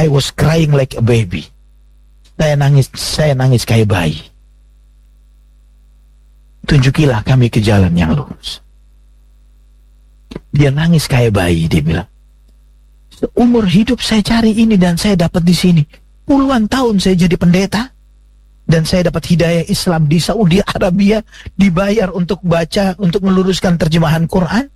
I was crying like a baby. Saya nangis kayak bayi. Tunjukilah kami ke jalan yang lurus. Dia nangis kayak bayi, dia bilang. Seumur hidup saya cari ini dan saya dapat di sini. Puluhan tahun saya jadi pendeta dan saya dapat hidayah Islam di Saudi Arabia, dibayar untuk baca, untuk meluruskan terjemahan Quran.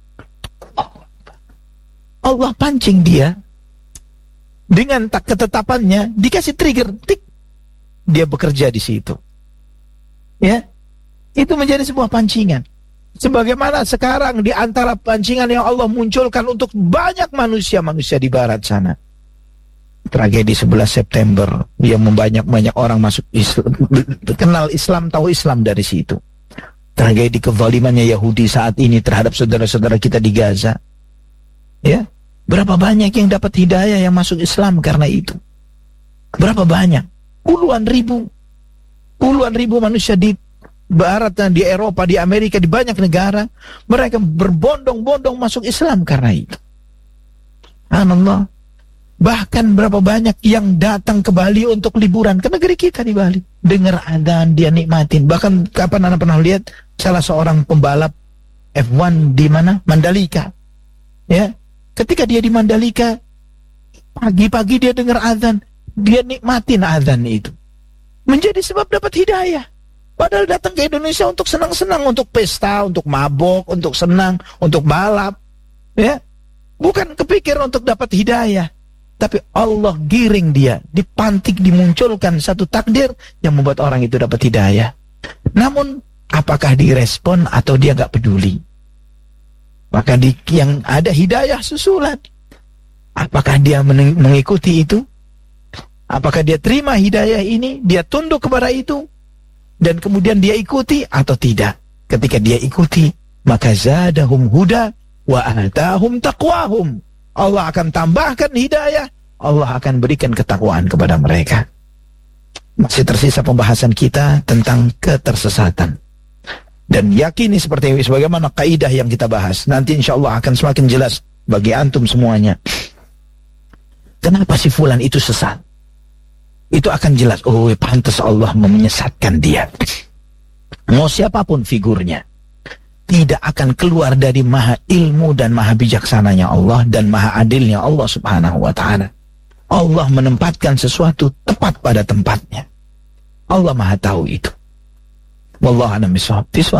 Allah pancing dia dengan ketetapannya, dikasih trigger, tik, dia bekerja di situ. Ya, itu menjadi sebuah pancingan. Sebagaimana sekarang di antara pancingan yang Allah munculkan untuk banyak manusia-manusia di barat sana. Tragedi 11 September yang banyak orang masuk Islam, kenal Islam, tahu Islam dari situ. Tragedi kezalimannya Yahudi saat ini terhadap saudara-saudara kita di Gaza. Ya, berapa banyak yang dapat hidayah yang masuk Islam karena itu? Berapa banyak? Puluhan ribu manusia di Barat dan di Eropa, di Amerika, di banyak negara, mereka berbondong-bondong masuk Islam karena itu. Subhanallah. Bahkan berapa banyak yang datang ke Bali untuk liburan ke negeri kita di Bali, dengar adzan dia nikmatin. Bahkan kapan Anda pernah lihat salah seorang pembalap F1 di mana? Mandalika. Ya, ketika dia di Mandalika, pagi-pagi dia dengar adzan, dia nikmatin adzan itu. Menjadi sebab dapat hidayah. Padahal datang ke Indonesia untuk senang-senang, untuk pesta, untuk mabok, untuk senang, untuk balap. Ya, bukan kepikir untuk dapat hidayah. Tapi Allah giring dia, dipantik, dimunculkan satu takdir yang membuat orang itu dapat hidayah. Namun, apakah direspon atau dia gak peduli? Maka yang ada hidayah susulan. Apakah dia mengikuti itu? Apakah dia terima hidayah ini? Dia tunduk kepada itu? Dan kemudian dia ikuti atau tidak? Ketika dia ikuti, maka zadahum huda wa atahum taqwahum. Allah akan tambahkan hidayah, Allah akan berikan ketakwaan kepada mereka. Masih tersisa pembahasan kita tentang ketersesatan. Dan yakini sebagaimana kaidah yang kita bahas. Nanti insya Allah akan semakin jelas bagi antum semuanya. Kenapa si fulan itu sesat? Itu akan jelas. Oh, pantas Allah menyesatkan dia. Mau siapapun figurnya, tidak akan keluar dari maha ilmu dan maha bijaksananya Allah dan maha adilnya Allah subhanahu wa ta'ala. Allah menempatkan sesuatu tepat pada tempatnya. Allah maha tahu itu. Wallahu a'lam bishawab.